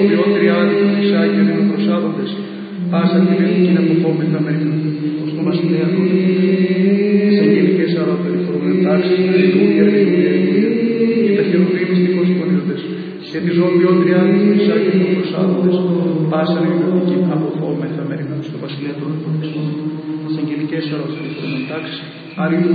Ποιότρια άδικο Χρυσάκη Ελληνοπροσάδοντες, πάσα κυβερνική αποφόμεθα μερικά, ως το βασιλέα του, τις αγγελικές αρροπεριφορούμενες τάξεις, Αλληλούια, Αλληλούια, Αλληλούια, και τα χερουβίμ μυστικώς εικονίζοντες, και τη ζώο ποιότρια άδικο Χρυσάκη Ελληνοπροσάδοντες, πάσα κυβερνική αποφόμεθα μερικά, ως το βασιλέα του, τις αγγελικές αρροπεριφορούμενες τάξεις,